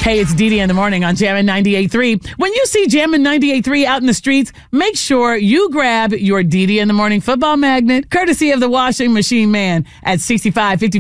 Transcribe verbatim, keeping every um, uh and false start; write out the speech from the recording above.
Hey, it's Dee Dee in the morning on Jammin' ninety-eight point three. When you see Jammin' ninety-eight point three out in the streets, make sure you grab your Dee Dee in the morning football magnet, courtesy of the washing machine man at sixty-five fifty.